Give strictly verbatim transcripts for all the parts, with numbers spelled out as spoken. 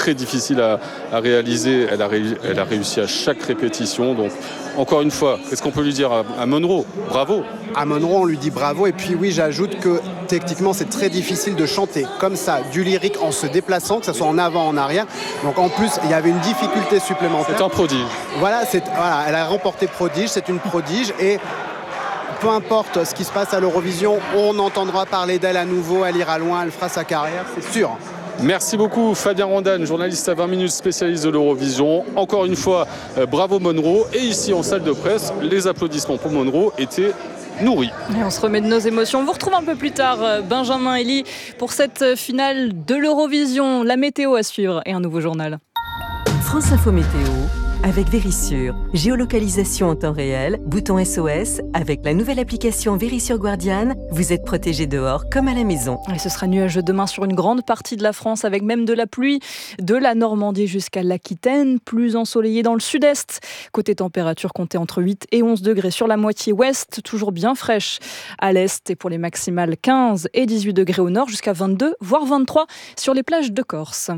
très difficile à, à réaliser. Elle a, ré, elle a réussi à chaque répétition. Donc, encore une fois, qu'est-ce qu'on peut lui dire à, à Monroe ? Bravo. À Monroe, on lui dit bravo. Et puis oui, j'ajoute que techniquement, c'est très difficile de chanter comme ça, du lyrique en se déplaçant, que ce soit en avant, en arrière. Donc en plus, il y avait une difficulté supplémentaire. C'est un prodige. Voilà, c'est, voilà, elle a remporté prodige, c'est une prodige. Et peu importe ce qui se passe à l'Eurovision, on entendra parler d'elle à nouveau, elle ira loin, elle fera sa carrière, c'est sûr. Merci beaucoup Fabien Rondane, journaliste à vingt minutes, spécialiste de l'Eurovision. Encore une fois, euh, bravo Monroe. Et ici en salle de presse, les applaudissements pour Monroe étaient nourris. Et on se remet de nos émotions. On vous retrouve un peu plus tard, Benjamin Elie, pour cette finale de l'Eurovision. La météo à suivre et un nouveau journal. France Info Météo avec Vérissure. Géolocalisation en temps réel, bouton S O S. Avec la nouvelle application Vérissure Guardian, vous êtes protégé dehors comme à la maison. Et ce sera nuageux demain sur une grande partie de la France, avec même de la pluie, de la Normandie jusqu'à l'Aquitaine, plus ensoleillé dans le sud-est. Côté température, comptez entre huit et onze degrés sur la moitié ouest, toujours bien fraîche à l'est. Et pour les maximales, quinze et dix-huit degrés au nord, jusqu'à vingt-deux, voire vingt-trois sur les plages de Corse.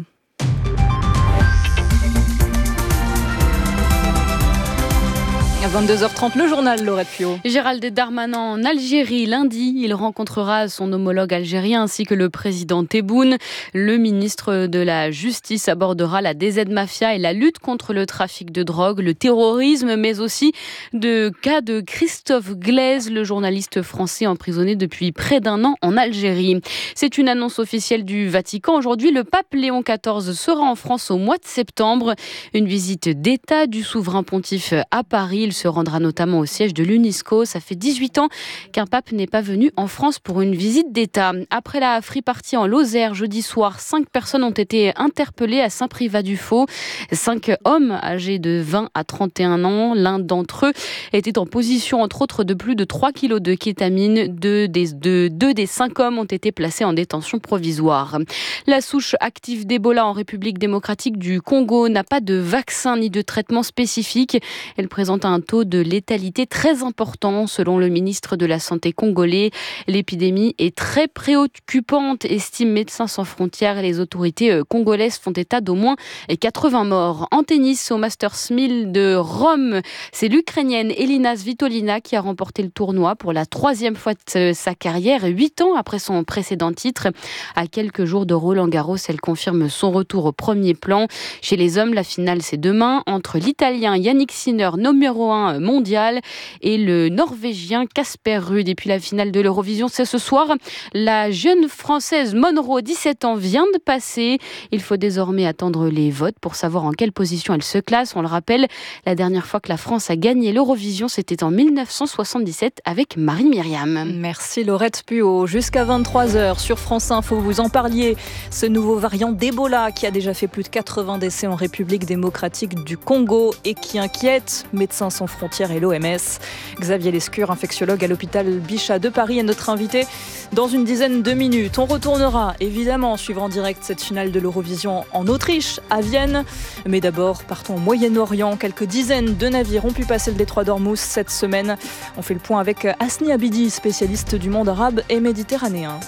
À vingt-deux heures trente, le journal, Laurette Puot. Gérald Darmanin en Algérie. Lundi, il rencontrera son homologue algérien ainsi que le président Tebboune. Le ministre de la Justice abordera la D Z Mafia et la lutte contre le trafic de drogue, le terrorisme, mais aussi de cas de Christophe Glaise, le journaliste français emprisonné depuis près d'un an en Algérie. C'est une annonce officielle du Vatican. Aujourd'hui, le pape Léon quatorze sera en France au mois de septembre. Une visite d'État du souverain pontife à Paris. Il se rendra notamment au siège de l'UNESCO. Ça fait dix-huit ans qu'un pape n'est pas venu en France pour une visite d'État. Après la free party en Lozère jeudi soir, cinq personnes ont été interpellées à Saint-Privat-du-Faux. Cinq hommes âgés de vingt à trente et un ans. L'un d'entre eux était en position, entre autres, de plus de trois kilos de kétamine. Deux des, de, deux des cinq hommes ont été placés en détention provisoire. La souche active d'Ebola en République démocratique du Congo n'a pas de vaccin ni de traitement spécifique. Elle présente un taux de létalité très important selon le ministre de la Santé congolais. L'épidémie est très préoccupante, estime Médecins sans frontières. Les autorités congolaises font état d'au moins quatre-vingts morts. En tennis, au Masters mille de Rome, c'est l'Ukrainienne Elina Svitolina qui a remporté le tournoi pour la troisième fois de sa carrière, huit ans après son précédent titre. À quelques jours de Roland-Garros, elle confirme son retour au premier plan. Chez les hommes, la finale c'est demain entre l'Italien Yannick Sinner, numéro un mondial, et le Norvégien Casper Ruud. Et puis la finale de l'Eurovision, c'est ce soir. La jeune Française Monroe, dix-sept ans, vient de passer. Il faut désormais attendre les votes pour savoir en quelle position elle se classe. On le rappelle, la dernière fois que la France a gagné l'Eurovision, c'était en mille neuf cent soixante-dix-sept avec Marie-Myriam. Merci Laurette Puot. Jusqu'à vingt-trois heures sur France Info, vous en parliez. Ce nouveau variant d'Ebola qui a déjà fait plus de quatre-vingts décès en République démocratique du Congo et qui inquiète Médecins sans frontières et l'O M S. Xavier Lescure, infectiologue à l'hôpital Bichat de Paris, est notre invité dans une dizaine de minutes. On retournera évidemment suivre en direct cette finale de l'Eurovision en Autriche, à Vienne. Mais d'abord, partons au Moyen-Orient. Quelques dizaines de navires ont pu passer le détroit d'Ormuz cette semaine. On fait le point avec Hasni Abidi, spécialiste du monde arabe et méditerranéen.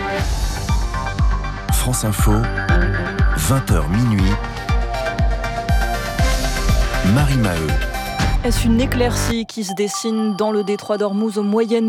France Info, vingt heures minuit. Marie Maheu. Est-ce une éclaircie qui se dessine dans le détroit d'Ormuz au Moyen-Orient ?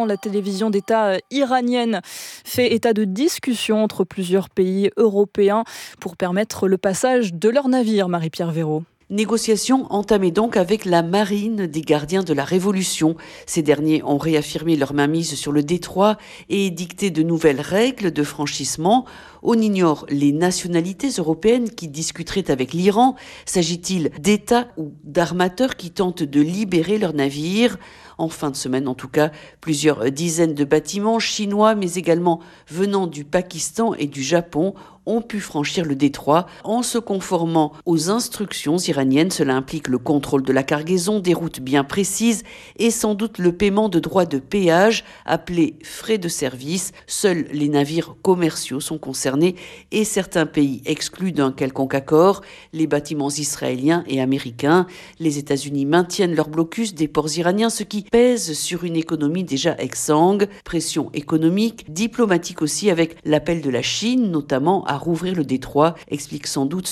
La télévision d'État iranienne fait état de discussions entre plusieurs pays européens pour permettre le passage de leurs navires, Marie-Pierre Véraud. Négociations entamées donc avec la marine des gardiens de la Révolution. Ces derniers ont réaffirmé leur mainmise sur le détroit et dicté de nouvelles règles de franchissement. On ignore les nationalités européennes qui discuteraient avec l'Iran. S'agit-il d'États ou d'armateurs qui tentent de libérer leurs navires ? En fin de semaine, en tout cas, plusieurs dizaines de bâtiments chinois, mais également venant du Pakistan et du Japon, ont pu franchir le détroit en se conformant aux instructions iraniennes. Cela implique le contrôle de la cargaison, des routes bien précises et sans doute le paiement de droits de péage appelés frais de service. Seuls les navires commerciaux sont concernés et certains pays exclus d'un quelconque accord, les bâtiments israéliens et américains. Les États-Unis maintiennent leur blocus des ports iraniens, ce qui pèse sur une économie déjà exsangue. Pression économique, diplomatique aussi, avec l'appel de la Chine, notamment à rouvrir le détroit, explique sans doute